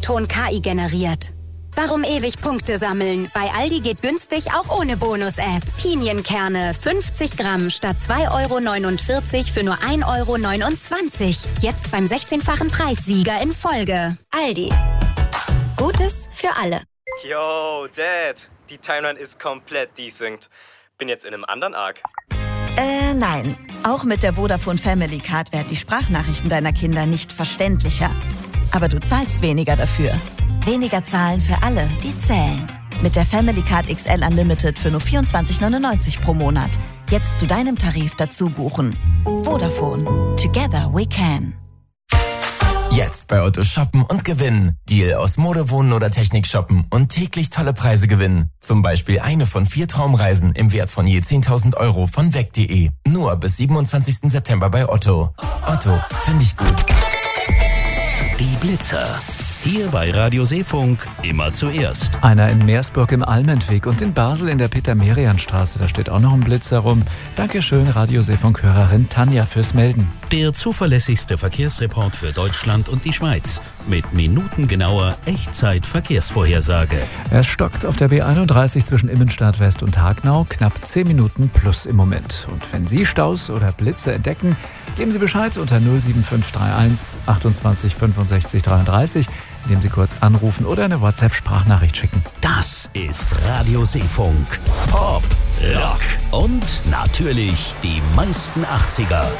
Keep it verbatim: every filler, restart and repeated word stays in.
Ton K I generiert. Warum ewig Punkte sammeln? Bei Aldi geht günstig auch ohne Bonus-App. Pinienkerne fünfzig Gramm statt zwei Euro neunundvierzig für nur ein Euro neunundzwanzig. Jetzt beim sechzehnfachen Preissieger in Folge. Aldi. Gutes für alle. Yo, Dad. Die Timeline ist komplett desynced. Bin jetzt in einem anderen Arc. Äh, nein. Auch mit der Vodafone Family Card werden die Sprachnachrichten deiner Kinder nicht verständlicher. Aber du zahlst weniger dafür. Weniger zahlen für alle, die zählen. Mit der Family Card X L Unlimited für nur vierundzwanzig neunundneunzig pro Monat. Jetzt zu deinem Tarif dazu buchen. Vodafone. Together we can. Jetzt bei Otto shoppen und gewinnen. Deal aus Mode, Wohnen oder Technik shoppen und täglich tolle Preise gewinnen. Zum Beispiel eine von vier Traumreisen im Wert von je zehntausend Euro von weg punkt de. Nur bis siebenundzwanzigsten September bei Otto. Otto, finde ich gut. Die Blitzer. Hier bei Radio Seefunk immer zuerst. Einer in Meersburg im Almentweg und in Basel in der Peter-Merian-Straße. Da steht auch noch ein Blitzer rum. Dankeschön, Radio Seefunk-Hörerin Tanja, fürs Melden. Der zuverlässigste Verkehrsreport für Deutschland und die Schweiz. Mit minutengenauer Echtzeit-Verkehrsvorhersage. Es stockt auf der B einunddreißig zwischen Immenstadt West und Hagnau. Knapp zehn Minuten plus im Moment. Und wenn Sie Staus oder Blitze entdecken, geben Sie Bescheid unter null sieben fünf drei eins achtundzwanzig fünfundsechzig dreiunddreißig, indem Sie kurz anrufen oder eine WhatsApp-Sprachnachricht schicken. Das ist Radio Seefunk. Pop, Rock und natürlich die meisten achtziger.